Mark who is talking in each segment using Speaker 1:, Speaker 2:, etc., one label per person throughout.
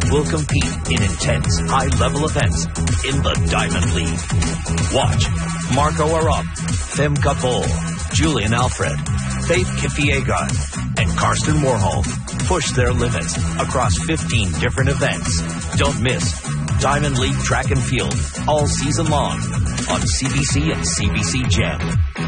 Speaker 1: will compete in intense, high-level events in the Diamond League. Watch Marco Arop, Femke Bol, Julian Alfred, Faith Kipiegon, and Karsten Warhol push their limits across 15 different events. Don't miss Diamond League Track and Field all season long on CBC and CBC Gem.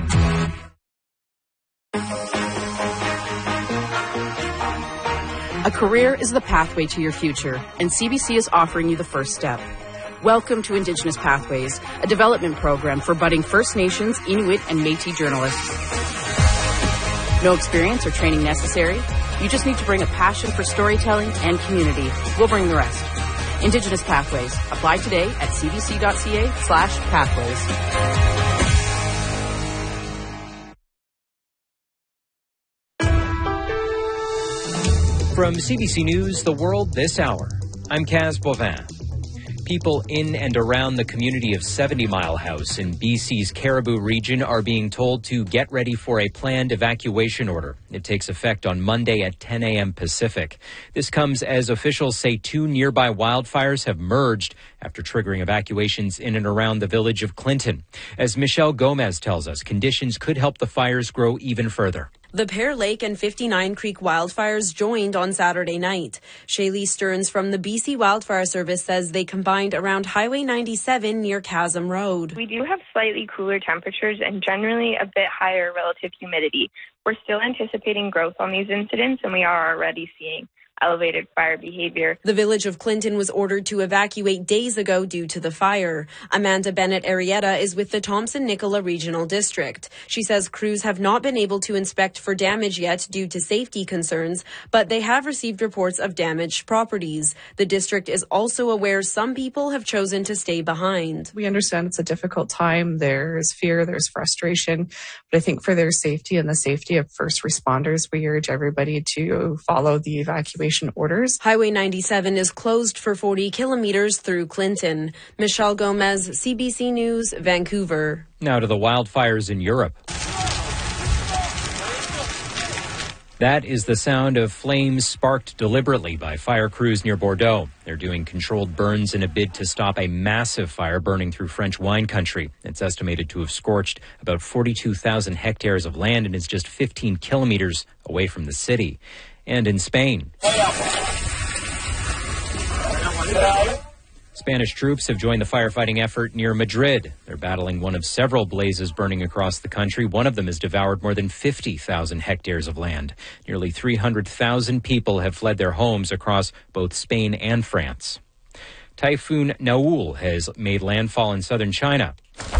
Speaker 2: A career is the pathway to your future, and CBC is offering you the first step. Welcome to Indigenous Pathways, a development program for budding First Nations, Inuit, and Métis journalists. No experience or training necessary. You just need to bring a passion for storytelling and community. We'll bring the rest. Indigenous Pathways. Apply today at cbc.ca/pathways.
Speaker 3: From CBC News, The World This Hour, I'm Kaz Bovin. People in and around the community of 70 Mile House in BC's Cariboo region are being told to get ready for a planned evacuation order. It takes effect on Monday at 10 a.m. Pacific. This comes as officials say 2 nearby wildfires have merged after triggering evacuations in and around the village of Clinton. As Michelle Gomez tells us, conditions could help the fires grow even further.
Speaker 4: The Pear Lake and 59 Creek wildfires joined on Saturday night. Shaylee Stearns from the BC Wildfire Service says they combined around Highway 97 near Chasm Road.
Speaker 5: We do have slightly cooler temperatures and generally a bit higher relative humidity. We're still anticipating growth on these incidents, and we are already seeing elevated fire behavior.
Speaker 4: The village of Clinton was ordered to evacuate days ago due to the fire. Amanda Bennett Arrieta is with the Thompson-Nicola Regional District. She says crews have not been able to inspect for damage yet due to safety concerns, but they have received reports of damaged properties. The district is also aware some people have chosen to stay behind.
Speaker 6: We understand it's a difficult time. There's fear, there's frustration, but I think for their safety and the safety of first responders, we urge everybody to follow the evacuation orders.
Speaker 4: Highway 97 is closed for 40 kilometers through Clinton. Michelle Gomez, CBC News, Vancouver.
Speaker 3: Now to the wildfires in Europe. That is the sound of flames sparked deliberately by fire crews near Bordeaux. They're doing controlled burns in a bid to stop a massive fire burning through French wine country. It's estimated to have scorched about 42,000 hectares of land and is just 15 kilometers away from the city. And in Spain, Spanish troops have joined the firefighting effort near Madrid. They're battling one of several blazes burning across the country. One of them has devoured more than 50,000 hectares of land. Nearly 300,000 people have fled their homes across both Spain and France. Typhoon Naul has made landfall in southern China.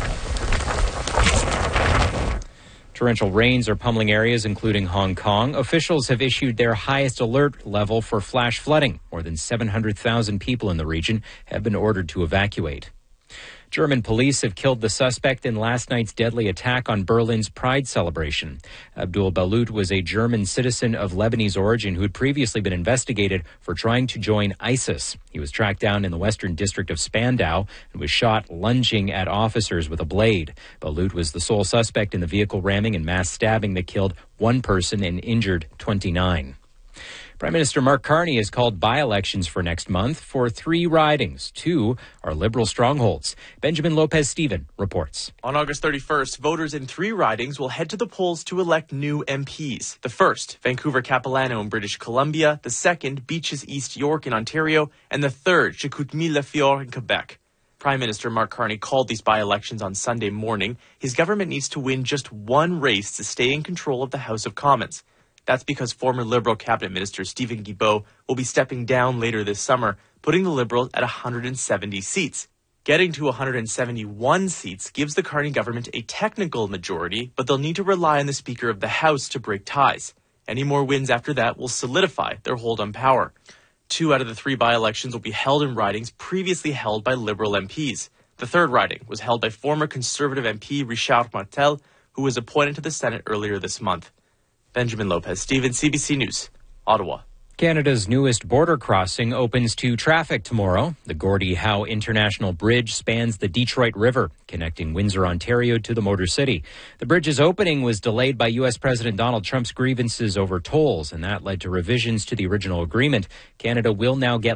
Speaker 3: Torrential rains are pummeling areas, including Hong Kong. Officials have issued their highest alert level for flash flooding. More than 700,000 people in the region have been ordered to evacuate. German police have killed the suspect in last night's deadly attack on Berlin's Pride celebration. Abdul Balut was a German citizen of Lebanese origin who had previously been investigated for trying to join ISIS. He was tracked down in the western district of Spandau and was shot lunging at officers with a blade. Balut was the sole suspect in the vehicle ramming and mass stabbing that killed one person and injured 29. Prime Minister Mark Carney has called by-elections for next month for 3 ridings. 2 are Liberal strongholds. Benjamin Lopez-Steven reports.
Speaker 7: On August 31st, voters in 3 ridings will head to the polls to elect new MPs. The first, Vancouver Capilano in British Columbia. The second, Beaches East York in Ontario. And the third, Chicoutimi-Lafitte in Quebec. Prime Minister Mark Carney called these by-elections on Sunday morning. His government needs to win just 1 race to stay in control of the House of Commons. That's because former Liberal Cabinet Minister Stephen Guilbeault will be stepping down later this summer, putting the Liberals at 170 seats. Getting to 171 seats gives the Carney government a technical majority, but they'll need to rely on the Speaker of the House to break ties. Any more wins after that will solidify their hold on power. 2 out of the 3 by-elections will be held in ridings previously held by Liberal MPs. The third riding was held by former Conservative MP Richard Martel, who was appointed to the Senate earlier this month. Benjamin Lopez-Steven, CBC News, Ottawa.
Speaker 3: Canada's newest border crossing opens to traffic tomorrow. The Gordie Howe International Bridge spans the Detroit River, connecting Windsor, Ontario to the Motor City. The bridge's opening was delayed by U.S. President Donald Trump's grievances over tolls, and that led to revisions to the original agreement. Canada will now get